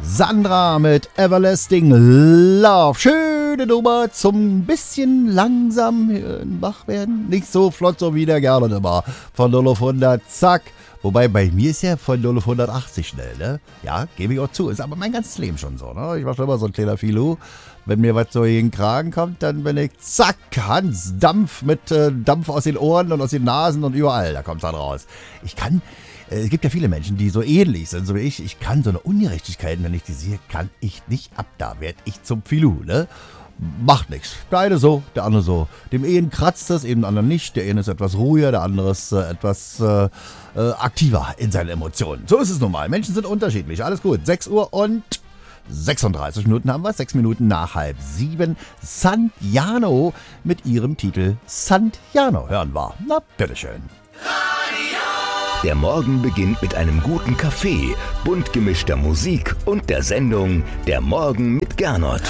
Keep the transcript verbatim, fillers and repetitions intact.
Sandra mit Everlasting Love. Schöne Nummer zum bisschen langsam wach werden. Nicht so flott, so wie der gerne immer. Von null auf hundert, zack. Wobei bei mir ist ja von null auf hundertachtzig schnell, ne? Ja, gebe ich auch zu. Ist aber mein ganzes Leben schon so, ne? Ich war schon immer so ein kleiner Filou. Wenn mir was so in den Kragen kommt, dann bin ich zack, Hans Dampf mit äh, Dampf aus den Ohren und aus den Nasen und überall. Da kommt dann raus. Ich kann, äh, es gibt ja viele Menschen, die so ähnlich sind, so wie ich. Ich kann so eine Ungerechtigkeit, wenn ich die sehe, kann ich nicht ab. Da werd ich zum Filou, ne? Macht nichts. Der eine so, der andere so. Dem einen kratzt es, eben dem anderen nicht. Der eine ist etwas ruhiger, der andere ist äh, etwas äh, äh, aktiver in seinen Emotionen. So ist es nun mal. Menschen sind unterschiedlich. Alles gut. sechs Uhr und sechsunddreißig Minuten haben wir. sechs Minuten nach halb sieben. Sant'Jano mit ihrem Titel Sant'Jano hören wir. Na, bitteschön. Der Morgen beginnt mit einem guten Kaffee, bunt gemischter Musik und der Sendung Der Morgen mit Gernot.